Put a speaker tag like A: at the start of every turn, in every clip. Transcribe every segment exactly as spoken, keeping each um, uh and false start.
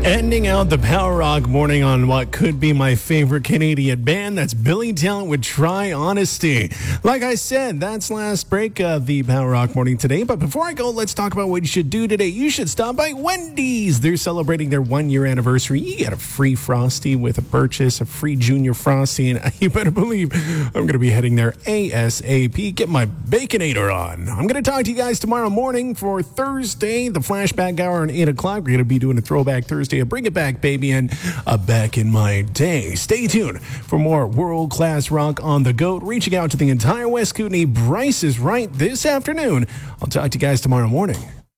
A: Ending out the Power Rock morning on what could be my favorite Canadian band. That's Billy Talent with Try Honesty. Like I said, that's last break of the Power Rock morning today. But before I go, let's talk about what you should do today. You should stop by Wendy's. They're celebrating their one-year anniversary. You get a free Frosty with a purchase, a free Junior Frosty, and you better believe I'm going to be heading there ASAP. Get my Baconator on. I'm going to talk to you guys tomorrow morning for Thursday, the flashback hour at eight o'clock. We're going to be doing a Throwback Thursday, a Bring It Back, baby, and a Back in My Day. Stay tuned for more world-class rock on the GOAT, reaching out to the entire West Kootenay. Bryce is right this afternoon. I'll talk to you guys tomorrow morning.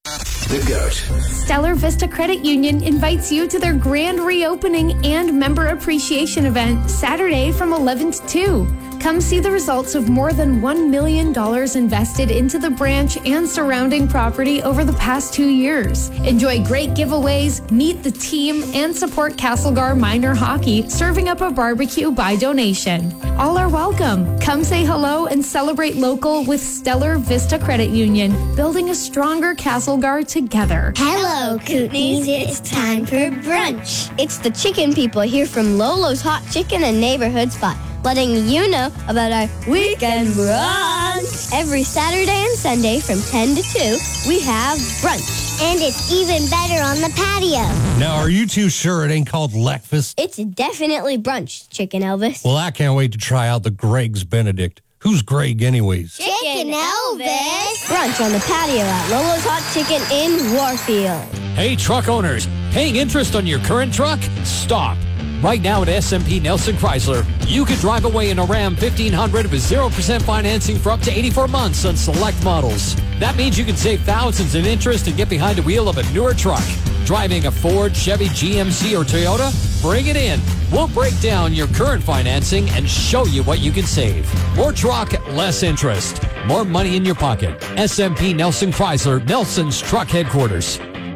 B: The GOAT.
C: Stellar Vista Credit Union invites you to their grand reopening and member appreciation event Saturday from eleven to two. Come see the results of more than one million dollars invested into the branch and surrounding property over the past two years. Enjoy great giveaways, meet the team, and support Castlegar Minor Hockey, serving up a barbecue by donation. All are welcome. Come say hello and celebrate local with Stellar Vista Credit Union, building a stronger Castlegar together.
D: Hello, Kootenays. It's time for brunch. It's the chicken people here from Lolo's Hot Chicken and Neighborhood Spot, letting you know about our weekend brunch. Every Saturday and Sunday from ten to two, we have brunch.
E: And it's even better on the patio.
F: Now, are you too sure it ain't called Leckfast?
D: It's definitely brunch, Chicken Elvis.
F: Well, I can't wait to try out the Greg's Benedict. Who's Greg anyways?
E: Chicken Elvis.
D: Brunch on the patio at Lolo's Hot Chicken in Warfield.
G: Hey, truck owners, paying interest on your current truck? Stop. Right now at S M P Nelson Chrysler, you could drive away in a Ram fifteen hundred with zero percent financing for up to eighty-four months on select models. That means you can save thousands in interest and get behind the wheel of a newer truck. Driving a Ford, Chevy, G M C, or Toyota? Bring it in. We'll break down your current financing and show you what you can save. More truck, less interest. More money in your pocket. S M P Nelson Chrysler, Nelson's truck headquarters.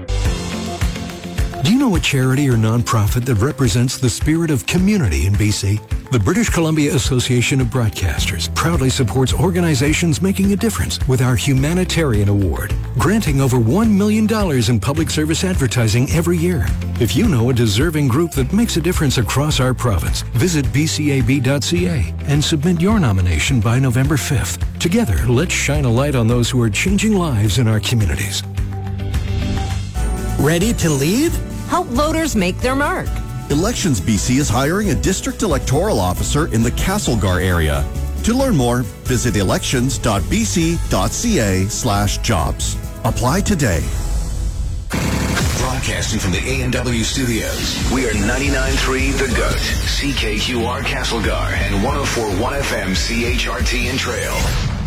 B: Do you know a charity or nonprofit that represents the spirit of community in B C? The British Columbia Association of Broadcasters proudly supports organizations making a difference with our Humanitarian Award, granting over one million dollars in public service advertising every year. If you know a deserving group that makes a difference across our province, visit b c a b dot c a and submit your nomination by November fifth. Together, let's shine a light on those who are changing lives in our communities.
H: Ready to lead? Help voters make their mark.
I: Elections B C is hiring a district electoral officer in the Castlegar area. To learn more, visit elections dot b c dot c a slash jobs. Apply today.
B: Broadcasting from the A and W studios, we are ninety-nine point three The GOAT, C K Q R Castlegar, and one oh four point one F M C H R T in Trail.